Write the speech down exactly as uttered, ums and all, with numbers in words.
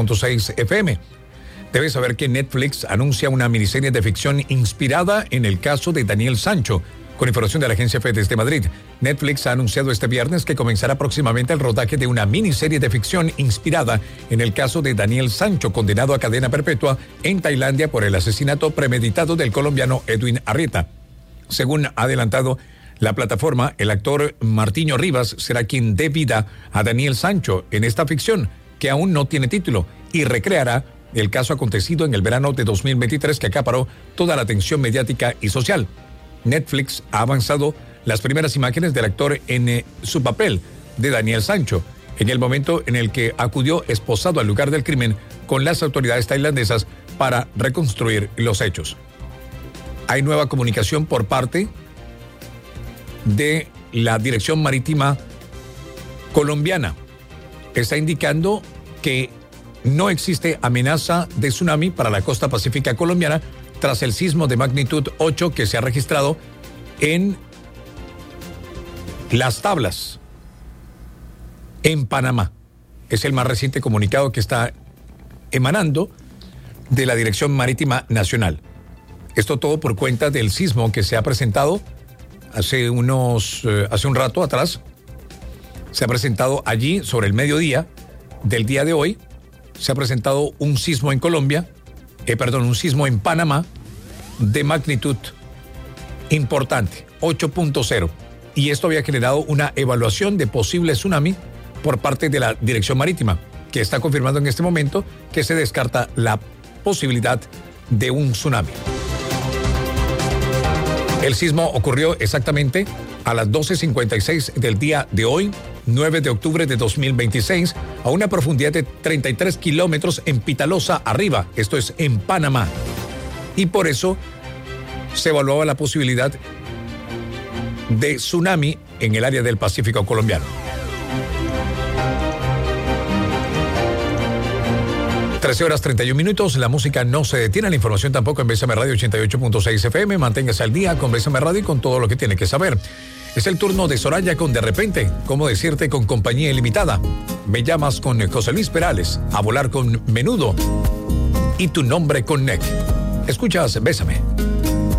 punto seis F M. Debes saber que Netflix anuncia una miniserie de ficción inspirada en el caso de Daniel Sancho. Con información de la agencia F desde Madrid, Netflix ha anunciado este viernes que comenzará próximamente el rodaje de una miniserie de ficción inspirada en el caso de Daniel Sancho, condenado a cadena perpetua en Tailandia por el asesinato premeditado del colombiano Edwin Arrieta. Según ha adelantado la plataforma, el actor Martiño Rivas será quien dé vida a Daniel Sancho en esta ficción, que aún no tiene título, y recreará el caso acontecido en el verano de dos mil veintitrés que acaparó toda la atención mediática y social. Netflix ha avanzado las primeras imágenes del actor en eh, su papel de Daniel Sancho, en el momento en el que acudió esposado al lugar del crimen con las autoridades tailandesas para reconstruir los hechos. Hay nueva comunicación por parte de la Dirección Marítima colombiana. Está indicando que no existe amenaza de tsunami para la costa pacífica colombiana tras el sismo de magnitud ocho que se ha registrado en Las Tablas, en Panamá. Es el más reciente comunicado que está emanando de la Dirección Marítima Nacional. Esto todo por cuenta del sismo que se ha presentado hace unos, eh, hace un rato atrás. Se ha presentado allí sobre el mediodía del día de hoy. Se ha presentado un sismo en Colombia, eh, perdón, un sismo en Panamá de magnitud importante, ocho punto cero. Y esto había generado una evaluación de posible tsunami por parte de la Dirección Marítima, que está confirmando en este momento que se descarta la posibilidad de un tsunami. El sismo ocurrió exactamente a las doce cincuenta y seis del día de hoy, nueve de octubre de dos mil veintiséis, a una profundidad de treinta y tres kilómetros en Pitalosa arriba, esto es en Panamá. Y por eso se evaluaba la posibilidad de tsunami en el área del Pacífico colombiano. trece horas treinta y un minutos, la música no se detiene, la información tampoco en Bésame Radio ochenta y ocho punto seis F M. Manténgase al día con Bésame Radio y con todo lo que tiene que saber. Es el turno de Soraya con De Repente, ¿cómo decirte con compañía ilimitada? Me llamas con José Luis Perales, A Volar con Menudo y Tu Nombre con Neck. Escuchas Bésame.